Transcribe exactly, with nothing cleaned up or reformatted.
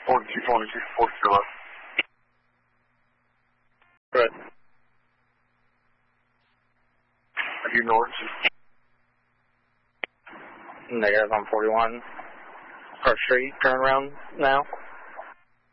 forty-two twenty-two, four kilo. Good. Are you north? Negative on forty-one. Park Street, turn around now.